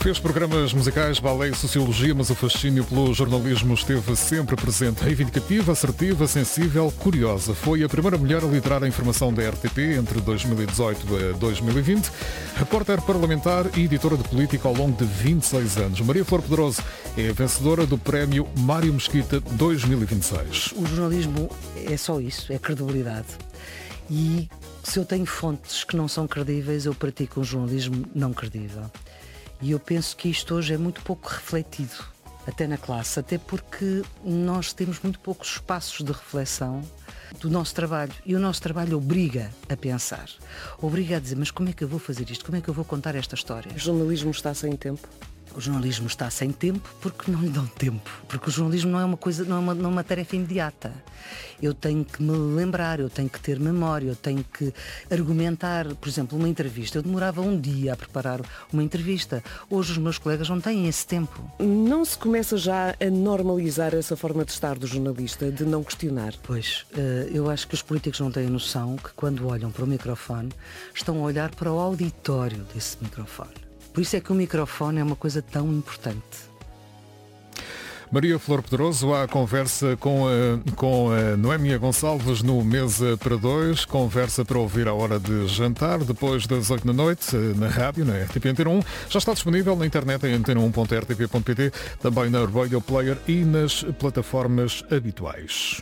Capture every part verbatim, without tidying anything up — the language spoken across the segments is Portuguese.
Fez programas musicais, balé e sociologia, mas o fascínio pelo jornalismo esteve sempre presente. Reivindicativa, assertiva, sensível, curiosa. Foi a primeira mulher a liderar a informação da R T P entre dois mil e dezoito a dois mil e vinte. Repórter parlamentar e editora de política ao longo de vinte e seis anos. Maria Flor Pedroso é a vencedora do prémio Mário Mesquita dois mil e vinte e seis. O jornalismo é só isso, é credibilidade. E se eu tenho fontes que não são credíveis, eu pratico um jornalismo não credível. E eu penso que isto hoje é muito pouco refletido, até na classe, até porque nós temos muito poucos espaços de reflexão do nosso trabalho. E o nosso trabalho obriga a pensar, obriga a dizer, mas como é que eu vou fazer isto? Como é que eu vou contar esta história? O jornalismo está sem tempo? O jornalismo está sem tempo porque não lhe dão tempo. Porque o jornalismo não é uma coisa, não é uma, não é uma tarefa imediata. Eu tenho que me lembrar, eu tenho que ter memória, eu tenho que argumentar. Por exemplo, uma entrevista. Eu demorava um dia a preparar uma entrevista. Hoje os meus colegas não têm esse tempo. Não se começa já a normalizar essa forma de estar do jornalista, de não questionar? Pois, eu acho que os políticos não têm noção que quando olham para o microfone estão a olhar para o auditório desse microfone. Por isso é que o microfone é uma coisa tão importante. Maria Flor Pedroso, à conversa com a, com a Noémia Gonçalves no Mesa para Dois. Conversa para ouvir à hora de jantar, depois das oito da noite, na rádio, na R T P Antena um. Já está disponível na internet em antena um ponto r t p ponto p t, também na Radio Player e nas plataformas habituais.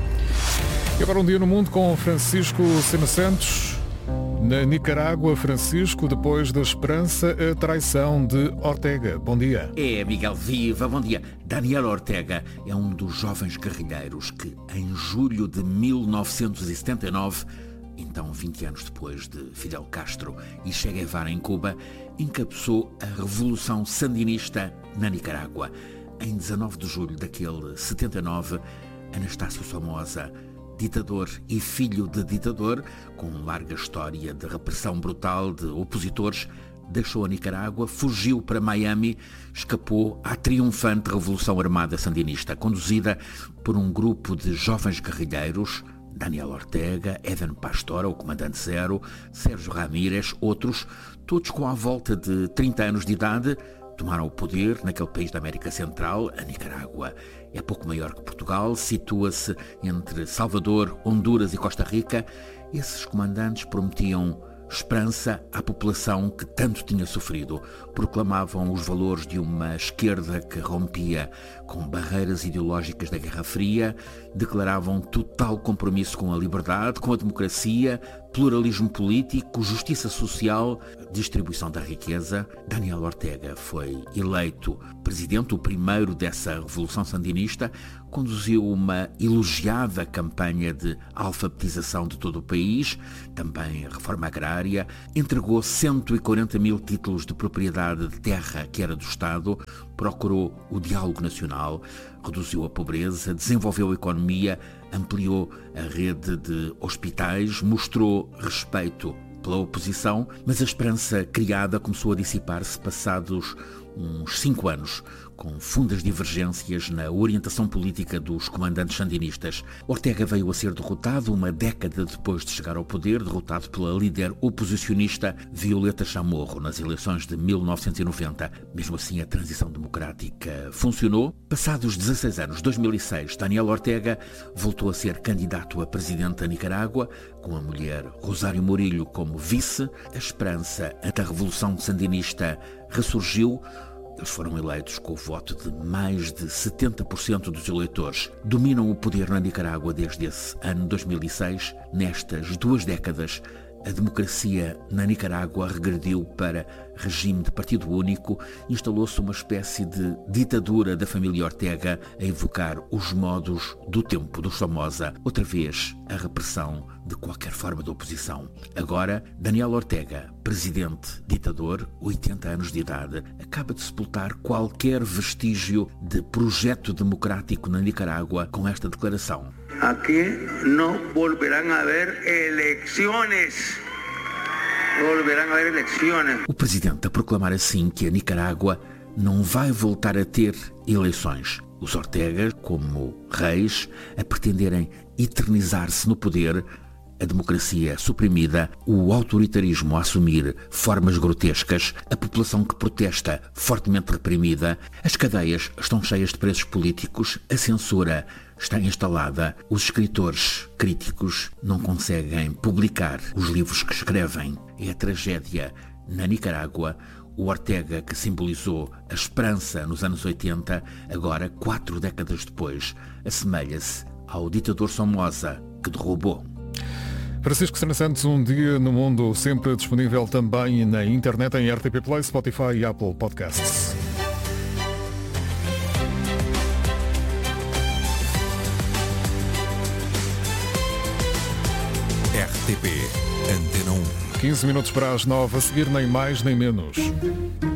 E agora um dia no mundo com Francisco Sena Santos. Na Nicarágua, Francisco, depois da esperança, a traição de Ortega. Bom dia. É, Miguel, viva, bom dia. Daniel Ortega é um dos jovens guerrilheiros que, em julho de mil novecentos e setenta e nove, então vinte anos depois de Fidel Castro e Che Guevara em Cuba, encabeçou a Revolução Sandinista na Nicarágua. Em dezanove de julho daquele setenta e nove, Anastácio Somoza, ditador e filho de ditador, com larga história de repressão brutal de opositores, deixou a Nicarágua, fugiu para Miami, escapou à triunfante Revolução Armada Sandinista, conduzida por um grupo de jovens guerrilheiros, Daniel Ortega, Eden Pastora, o comandante Zero, Sérgio Ramírez, outros, todos com à volta de trinta anos de idade, tomaram o poder naquele país da América Central. A Nicarágua é pouco maior que Portugal, situa-se entre Salvador, Honduras e Costa Rica. Esses comandantes prometiam esperança à população que tanto tinha sofrido. Proclamavam os valores de uma esquerda que rompia com barreiras ideológicas da Guerra Fria, declaravam total compromisso com a liberdade, com a democracia, pluralismo político, justiça social, distribuição da riqueza. Daniel Ortega foi eleito presidente, o primeiro dessa Revolução Sandinista, conduziu uma elogiada campanha de alfabetização de todo o país, também a reforma agrária, entregou cento e quarenta mil títulos de propriedade de terra que era do Estado, procurou o diálogo nacional, reduziu a pobreza, desenvolveu a economia, ampliou a rede de hospitais, mostrou respeito pela oposição, mas a esperança criada começou a dissipar-se passados uns cinco anos, com fundas divergências na orientação política dos comandantes sandinistas. Ortega veio a ser derrotado uma década depois de chegar ao poder, derrotado pela líder oposicionista Violeta Chamorro nas eleições de mil novecentos e noventa. Mesmo assim, a transição democrática funcionou. Passados dezasseis anos, dois mil e seis, Daniel Ortega voltou a ser candidato a presidente da Nicarágua, com a mulher Rosário Murilho como vice. A esperança ante a Revolução Sandinista ressurgiu. Eles foram eleitos com o voto de mais de setenta por cento dos eleitores. Dominam o poder na Nicarágua desde esse ano dois mil e seis. Nestas duas décadas, a democracia na Nicarágua regrediu para regime de partido único. Instalou-se uma espécie de ditadura da família Ortega a evocar os modos do tempo do Somoza. Outra vez, a repressão de qualquer forma de oposição. Agora, Daniel Ortega, presidente ditador, oitenta anos de idade, acaba de sepultar qualquer vestígio de projeto democrático na Nicarágua com esta declaração. Aqui não volverão a haver eleições. Volverão a haver eleições. O presidente a proclamar assim que a Nicarágua não vai voltar a ter eleições. Os Ortega, como reis, a pretenderem eternizar-se no poder, a democracia suprimida, o autoritarismo a assumir formas grotescas, a população que protesta fortemente reprimida, as cadeias estão cheias de presos políticos, a censura está instalada, os escritores críticos não conseguem publicar os livros que escrevem. É a tragédia na Nicarágua. O Ortega, que simbolizou a esperança nos anos oitenta, agora, quatro décadas depois, assemelha-se ao ditador Somoza que derrubou. Francisco Sena Santos, Um Dia no Mundo, sempre disponível também na internet em R T P Play, Spotify e Apple Podcasts. R T P Antena um. quinze minutos para as nove, a seguir nem mais nem menos.